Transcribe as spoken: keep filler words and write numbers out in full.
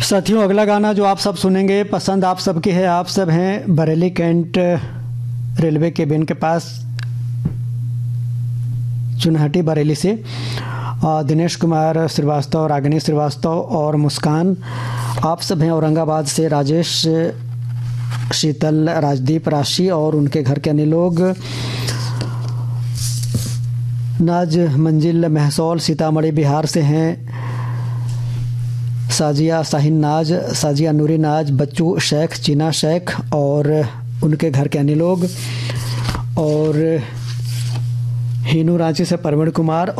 साथियों, अगला गाना जो आप सब सुनेंगे पसंद आप सबकी है। आप सब हैं बरेली कैंट रेलवे केबिन के पास, चुनहटी बरेली से। दिनेश कुमार श्रीवास्तव, रागिनी श्रीवास्तव और मुस्कान। आप सब हैं औरंगाबाद से राजेश, शीतल, राजदीप, राशि और उनके घर के अन्य लोग। नाज मंजिल महसौल सीतामढ़ी बिहार से हैं। साजिया शाहीन नाज, साजिया नूरी नाज, बच्चू शेख, चीना शेख और उनके घर के अन्य लोग। और हीनू रांची से प्रवीण कुमार